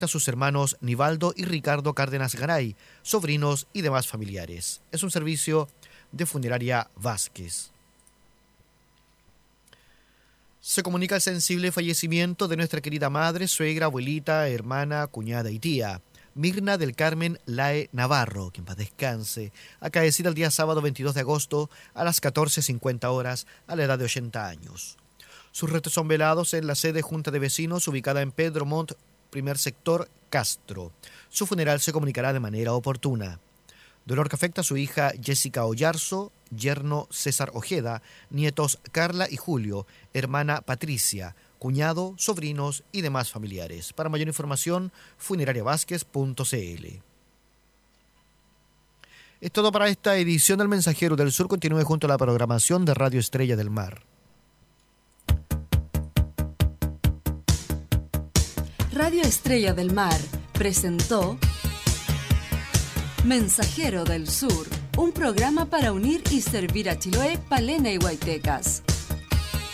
a sus hermanos Nivaldo y Ricardo Cárdenas Garay, sobrinos y demás familiares. Es un servicio de Funeraria Vázquez. Se comunica el sensible fallecimiento de nuestra querida madre, suegra, abuelita, hermana, cuñada y tía, Mirna del Carmen Lae Navarro, que en paz descanse, acaecida el día sábado 22 de agosto a las 14:50 horas a la edad de 80 años. Sus restos son velados en la sede Junta de Vecinos ubicada en Pedro Montt, primer sector, Castro. Su funeral se comunicará de manera oportuna. Dolor que afecta a su hija Jessica Ollarzo, yerno César Ojeda, nietos Carla y Julio, hermana Patricia, cuñado, sobrinos y demás familiares. Para mayor información, funerariavázquez.cl. Es todo para esta edición del Mensajero del Sur. Continúe junto a la programación de Radio Estrella del Mar. Radio Estrella del Mar presentó Mensajero del Sur, un programa para unir y servir a Chiloé, Palena y Huaytecas.